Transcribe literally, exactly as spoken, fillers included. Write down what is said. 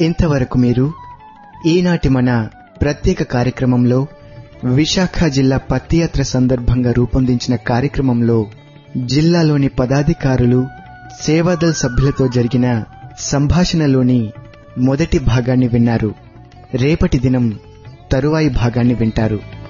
ఇంతవరకు మీరు ఈనాటి మన ప్రత్యేక కార్యక్రమంలో విశాఖ జిల్లా పత్తి యాత్ర సందర్భంగా రూపొందించిన కార్యక్రమంలో జిల్లాలోని పదాధికారులు సేవాదళ్ సభ్యులతో జరిగిన సంభాషణలోని మొదటి భాగాన్ని విన్నారు. రేపటి దినం తరువాయి భాగాన్ని వింటారు.